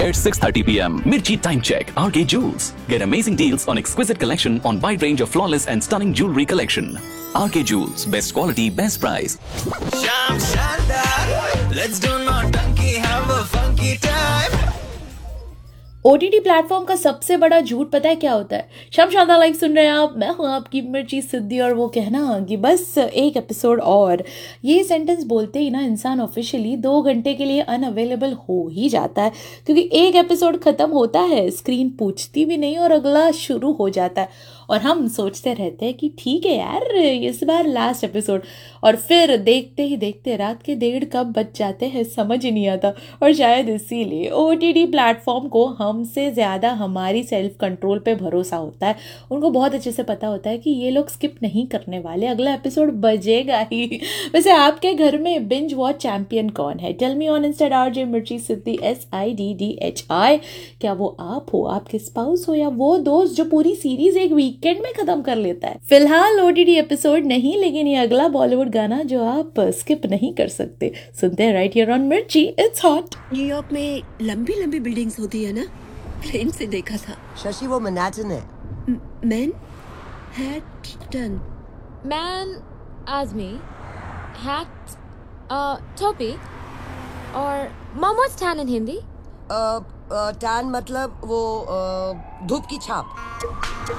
at 6:30 p.m. Mirchi Time Check. RK Jewels. Get amazing deals on exquisite collection on wide range of flawless and stunning jewelry collection. RK Jewels. Best quality, best price. Sham Shandar, let's do not donkey, have a funky time. OTT platform का सबसे बड़ा झूठ पता है क्या होता है? शाम शानदार लाइव सुन रहे हैं आप, मैं हूं आपकी मिर्ची सिद्धि। और वो कहना कि बस एक एपिसोड और, ये सेंटेंस बोलते ही ना इंसान ऑफिशियली 2 घंटे के लिए अनअवेलेबल हो ही जाता है, क्योंकि एक एपिसोड खत्म होता है, स्क्रीन पूछती भी नहीं और अगला शुरू हो जाता है। और हम सोचते रहते हैं कि ठीक है यार इस बार लास्ट एपिसोड, और फिर देखते ही देखते रात के 1:30 कब बज जाते हैं समझ ही नहीं आता। और शायद इसीलिए OTT प्लेटफॉर्म को हमसे ज़्यादा हमारी सेल्फ कंट्रोल पे भरोसा होता है। उनको बहुत अच्छे से पता होता है कि ये लोग स्किप नहीं करने वाले, अगला एपिसोड बजेगा ही। वैसे आपके घर में बिंज वॉच चैंपियन कौन है? Tell me on Insta RJ मिर्ची सिद्धि SIDDHI। क्या वो आप हो, आपके स्पाउस हो, या वो दोस्त जो पूरी सीरीज एक वीकेंड में खत्म कर लेता है? फिलहाल OTT एपिसोड नहीं, लेकिन ये अगला बॉलीवुड गाना जो आप स्किप नहीं कर सकते, सुनते हैं राइट हियर ऑन मिर्ची। It's hot. न्यूयॉर्क में लंबी लंबी बिल्डिंग्स होती है ना, प्लेन से देखा था। शशि वो मैनहट्टन है। Manhattan. Man, Azmi, hat, topi, और mom what's tan in Hindi? Tan मतलब वो धूप की छाप।